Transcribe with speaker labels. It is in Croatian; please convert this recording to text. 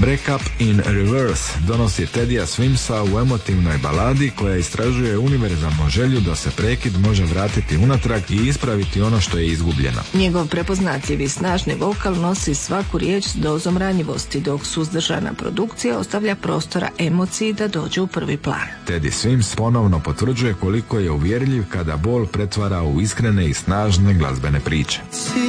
Speaker 1: Break Up in Reverse donosi Teddya Swimsa u emotivnoj baladi koja istražuje univerzalnu želju da se prekid može vratiti unatrag i ispraviti ono što je izgubljeno.
Speaker 2: Njegov prepoznatljiv i snažni vokal nosi svaku riječ s dozom ranjivosti, dok suzdržana produkcija ostavlja prostora emociji da dođe u prvi plan.
Speaker 1: Teddy Swims ponovno potvrđuje koliko je uvjerljiv kada bol pretvara u iskrene i snažne glazbene priče.